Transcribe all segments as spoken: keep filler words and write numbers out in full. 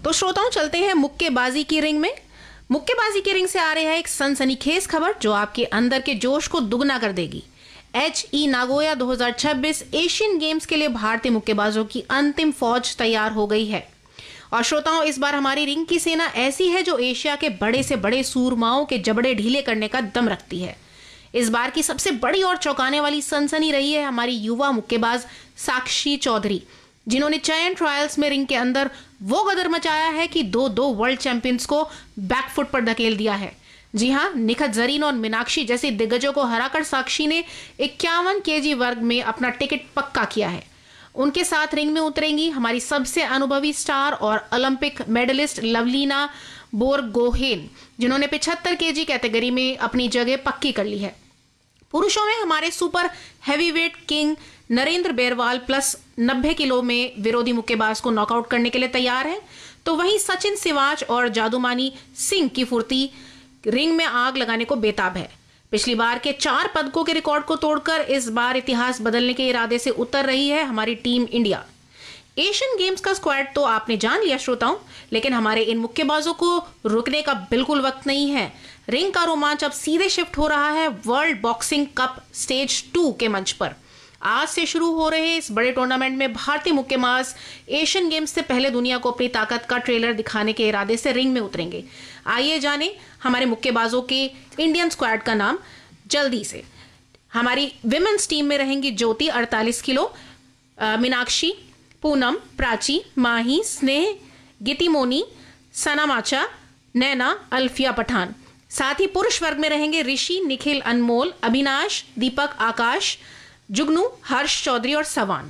तो श्रोताओं, चलते हैं मुक्केबाजी की रिंग में। मुक्केबाजी की रिंग से आ रही है एक सनसनीखेज खबर जो आपके अंदर के जोश को दुगना कर देगी। एच ई नागोया दो हज़ार छब्बीस एशियन गेम्स के लिए भारतीय मुक्केबाजों की अंतिम फौज तैयार हो गई है। और श्रोताओं, इस बार हमारी रिंग की सेना ऐसी है जो एशिया के बड़े से बड़े सूरमाओं के जबड़े ढीले करने का दम रखती है। इस बार की सबसे बड़ी और चौंकाने वाली सनसनी रही है हमारी युवा मुक्केबाज साक्षी चौधरी, जिन्होंने चयन ट्रायल्स में रिंग के अंदर वो गदर मचाया है कि दो दो वर्ल्ड चैंपियंस को बैकफुट पर धकेल दिया है। जी हाँ, निखत जरीन और मीनाक्षी जैसे दिग्गजों को हराकर साक्षी ने इक्यावन केजी वर्ग में अपना टिकट पक्का किया है। उनके साथ रिंग में उतरेंगी हमारी सबसे अनुभवी स्टार और ओलंपिक मेडलिस्ट लवलीना बोरगोहेन, जिन्होंने पचहत्तर केजी कैटेगरी में अपनी जगह पक्की कर ली है। पुरुषों में हमारे super heavyweight king Narendra Berwal plus नब्बे किलो में विरोधी मुक्केबाज को नॉकआउट करने के लिए तैयार है। तो वहीं सचिन सिवाच और जादूमानी सिंह की फुर्ती रिंग में आग लगाने को बेताब है। पिछली बार के चार पदकों के रिकॉर्ड को तोड़कर इस बार इतिहास बदलने के इरादे से उतर रही है हमारी टीम इंडिया। एशियन गेम्स का स्क्वाड तो आपने जान लिया श्रोताओं, लेकिन हमारे इन मुक्केबाजों को रुकने का बिल्कुल वक्त नहीं है। रिंग का रोमांच अब सीधे शिफ्ट हो रहा है world boxing cup stage two के मंच पर। आज से शुरू हो रहे इस बड़े टूर्नामेंट में भारतीय मुक्केबाज एशियन गेम्स से पहले दुनिया को अपनी ताकत का ट्रेलर दिखाने के इरादे से रिंग में उतरेंगे। आइए जाने हमारे मुक्केबाजों के इंडियन स्क्वाड का नाम जल्दी से। हमारी विमेंस टीम में रहेंगी ज्योति अड़तालीस किलो, मीनाक्षी, पूनम, प्राची, माही, स्नेह, गितिमोनी, सना माचा, नैना, अल्फिया पठान। साथ ही पुरुष वर्ग में रहेंगे ऋषि, निखिल, अनमोल, अविनाश, दीपक, आकाश, जुगनू, हर्ष चौधरी और सवान।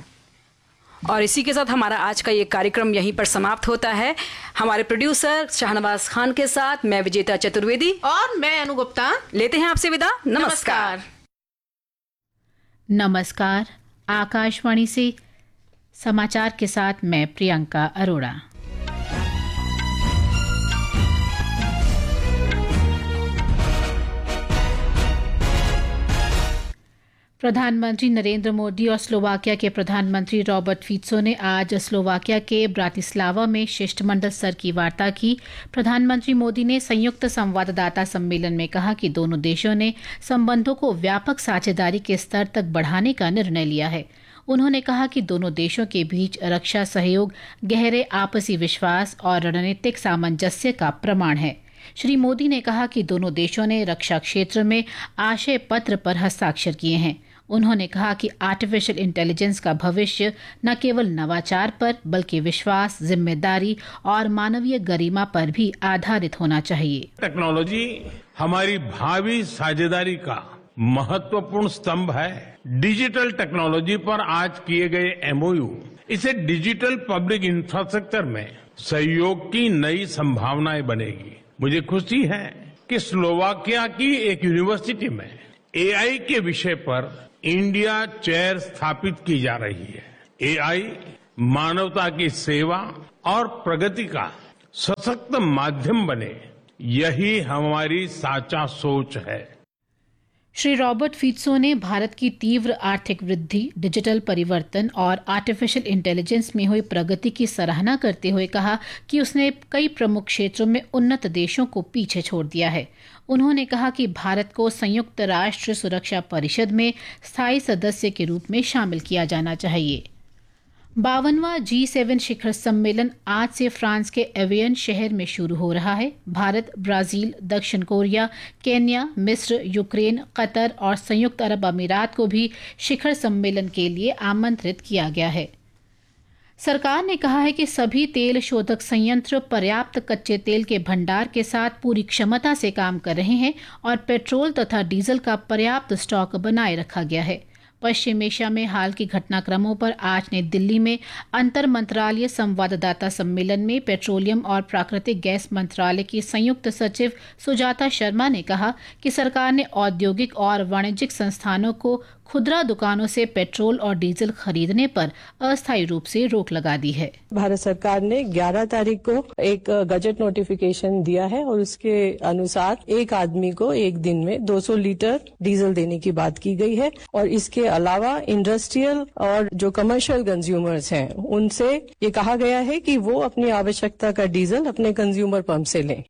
और इसी के साथ हमारा आज का ये कार्यक्रम यहीं पर समाप्त होता है। हमारे प्रोड्यूसर शाहनवाज खान के साथ मैं विजेता चतुर्वेदी और मैं अनु गुप्ता लेते हैं आपसे विदा। नमस्कार। नमस्कार। आकाशवाणी से समाचार के साथ मैं प्रियंका अरोड़ा। प्रधानमंत्री नरेंद्र मोदी और स्लोवाकिया के प्रधानमंत्री रॉबर्ट फित्सो ने आज स्लोवाकिया के ब्रातिस्लावा में शिष्टमंडल स्तर की वार्ता की। प्रधानमंत्री मोदी ने संयुक्त संवाददाता सम्मेलन में कहा कि दोनों देशों ने संबंधों को व्यापक साझेदारी के स्तर तक बढ़ाने का निर्णय लिया है। उन्होंने कहा कि दोनों देशों के बीच रक्षा सहयोग गहरे आपसी विश्वास और रणनीतिक सामंजस्य का प्रमाण है। श्री मोदी ने कहा कि दोनों देशों ने रक्षा क्षेत्र में आशय पत्र पर हस्ताक्षर किए हैं। उन्होंने कहा कि आर्टिफिशियल इंटेलिजेंस का भविष्य न केवल नवाचार पर बल्कि विश्वास, जिम्मेदारी और मानवीय गरिमा पर भी आधारित होना चाहिए। टेक्नोलॉजी हमारी भावी साझेदारी का महत्वपूर्ण स्तंभ है। डिजिटल टेक्नोलॉजी पर आज किए गए एमओयू इसे डिजिटल पब्लिक इंफ्रास्ट्रक्चर में सहयोग की नई संभावनाएं बनेगी। मुझे खुशी है कि स्लोवाकिया की एक यूनिवर्सिटी में एआई के विषय पर इंडिया चेयर स्थापित की जा रही है। एआई मानवता की सेवा और प्रगति का सशक्त माध्यम बने, यही हमारी साचा सोच है। श्री रॉबर्ट फित्सो ने भारत की तीव्र आर्थिक वृद्धि, डिजिटल परिवर्तन और आर्टिफिशियल इंटेलिजेंस में हुई प्रगति की सराहना करते हुए कहा कि उसने कई प्रमुख क्षेत्रों में उन्नत देशों को पीछे छोड़ दिया है। उन्होंने कहा कि भारत को संयुक्त राष्ट्र सुरक्षा परिषद में स्थायी सदस्य के रूप में शामिल किया जाना चाहिए। बावनवां जी सेवन शिखर सम्मेलन आज से फ्रांस के एवियन शहर में शुरू हो रहा है। भारत, ब्राजील, दक्षिण कोरिया, केन्या, मिस्र, यूक्रेन, कतर और संयुक्त अरब अमीरात को भी शिखर सम्मेलन के लिए आमंत्रित किया गया है। सरकार ने कहा है कि सभी तेल शोधक संयंत्र पर्याप्त कच्चे तेल के भंडार के साथ पूरी क्षमता से काम कर रहे हैं और पेट्रोल तथा डीजल का पर्याप्त स्टॉक बनाए रखा गया है। पश्चिम एशिया में हाल की घटनाक्रमों पर आज नई दिल्ली में अंतर मंत्रालय संवाददाता सम्मेलन में पेट्रोलियम और प्राकृतिक गैस मंत्रालय की संयुक्त सचिव सुजाता शर्मा ने कहा कि सरकार ने औद्योगिक और वाणिज्यिक संस्थानों को खुदरा दुकानों से पेट्रोल और डीजल खरीदने पर अस्थायी रूप से रोक लगा दी है। भारत सरकार ने ग्यारह तारीख को एक गजट नोटिफिकेशन दिया है और उसके अनुसार एक आदमी को एक दिन में दो सौ लीटर डीजल देने की बात की गई है और इसके अलावा इंडस्ट्रियल और जो कमर्शियल कंज्यूमर्स हैं उनसे ये कहा गया है कि वो अपनी आवश्यकता का डीजल अपने कंज्यूमर पंप से लें।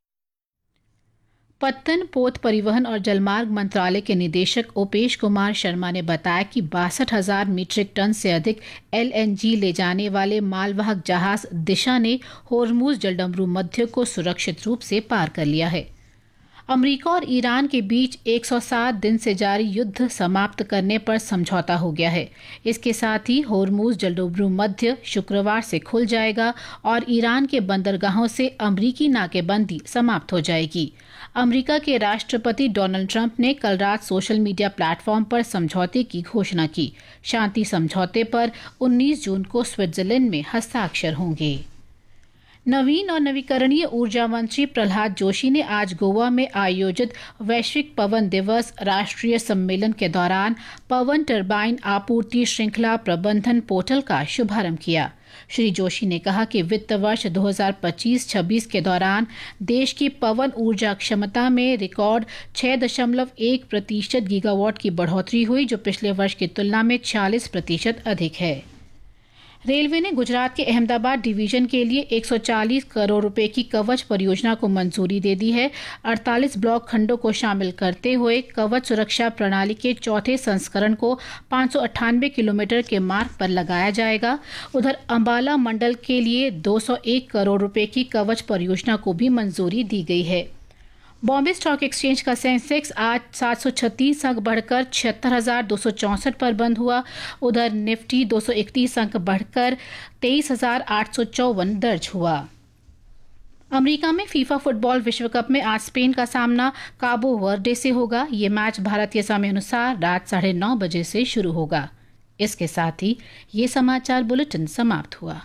पत्तन, पोत परिवहन और जलमार्ग मंत्रालय के निदेशक ओपेश कुमार शर्मा ने बताया कि बासठ हजार मीट्रिक टन से अधिक एलएनजी ले जाने वाले मालवाहक जहाज दिशा ने होर्मुज जलडमरू मध्य को सुरक्षित रूप से पार कर लिया है। अमेरिका और ईरान के बीच एक सौ सात दिन से जारी युद्ध समाप्त करने पर समझौता हो गया है। इसके साथ ही होर्मुज जलडमरू मध्य शुक्रवार से खुल जाएगा और ईरान के बंदरगाहों से अमेरिकी नाकेबंदी समाप्त हो जाएगी। अमेरिका के राष्ट्रपति डोनाल्ड ट्रंप ने कल रात सोशल मीडिया प्लेटफॉर्म पर समझौते की घोषणा की। शांति समझौते पर उन्नीस जून को स्विट्जरलैंड में हस्ताक्षर होंगे। नवीन और नवीकरणीय ऊर्जा मंत्री प्रहलाद जोशी ने आज गोवा में आयोजित वैश्विक पवन दिवस राष्ट्रीय सम्मेलन के दौरान पवन टरबाइन आपूर्ति श्रृंखला प्रबंधन पोर्टल का शुभारंभ किया। श्री जोशी ने कहा कि वित्त वर्ष दो हज़ार पच्चीस छब्बीस के दौरान देश की पवन ऊर्जा क्षमता में रिकॉर्ड छह दशमलव एक प्रतिशत गीगावाट की बढ़ोतरी हुई, जो पिछले वर्ष की तुलना में छियालीस प्रतिशत अधिक है। रेलवे ने गुजरात के अहमदाबाद डिवीजन के लिए एक सौ चालीस करोड़ रुपए की कवच परियोजना को मंजूरी दे दी है। अड़तालीस ब्लॉक खंडों को शामिल करते हुए कवच सुरक्षा प्रणाली के चौथे संस्करण को पाँच सौ अट्ठानवे किलोमीटर के मार्ग पर लगाया जाएगा। उधर अंबाला मंडल के लिए दो सौ एक करोड़ रुपए की कवच परियोजना को भी मंजूरी दी गई है। बॉम्बे स्टॉक एक्सचेंज का सेंसेक्स आज सात सौ छत्तीस अंक बढ़कर छिहत्तर हजार दो सौ चौंसठ पर बंद हुआ। उधर निफ्टी दो सौ इकतीस अंक बढ़कर तेईस हजार आठ सौ चौवन दर्ज हुआ। अमेरिका में फीफा फुटबॉल विश्व कप में आज स्पेन का सामना काबो वर्डे से होगा। ये मैच भारतीय समय अनुसार रात साढ़े नौ बजे से शुरू होगा। इसके साथ ही ये समाचार बुलेटिन समाप्त हुआ।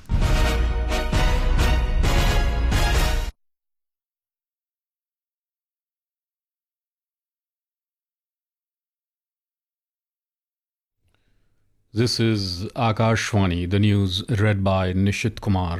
This is Akashwani, the news read by Nishit Kumar.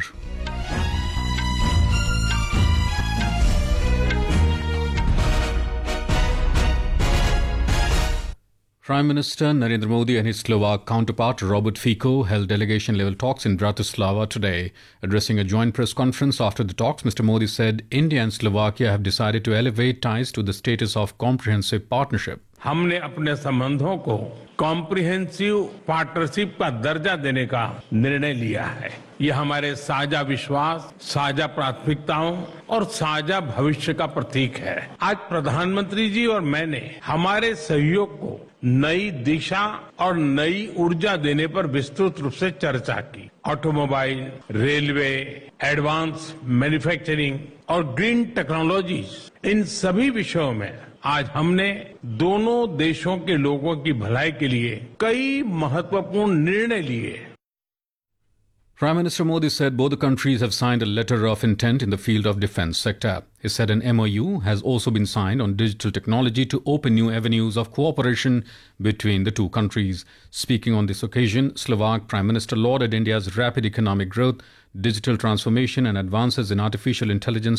Prime Minister Narendra Modi and his Slovak counterpart Robert Fico held delegation-level talks in Bratislava today. Addressing a joint press conference after the talks, Mister Modi said India and Slovakia have decided to elevate ties to the status of comprehensive partnership. हमने अपने संबंधों को comprehensive partnership का दर्जा देने का निर्णय लिया है। यह हमारे साझा विश्वास, साझा प्राथमिकताओं और साझा भविष्य का प्रतीक है। आज प्रधानमंत्री जी और मैंने हमारे सहयोग को नई दिशा और नई ऊर्जा देने पर विस्तृत रूप से चर्चा की। ऑटोमोबाइल, रेलवे, एडवांस मैन्युफैक्चरिंग और ग्रीन टेक्नोलॉजीज, इन सभी विषयों में आज हमने दोनों देशों के लोगों की भलाई के लिए कई महत्वपूर्ण निर्णय लिए। Prime Minister Modi said both the countries have signed a letter of intent in the field of defense sector. He said an M O U has also been signed on digital technology to open new avenues of cooperation between the two countries. Speaking on this occasion, Slovak Prime Minister lauded India's rapid economic growth, digital transformation and advances in artificial intelligence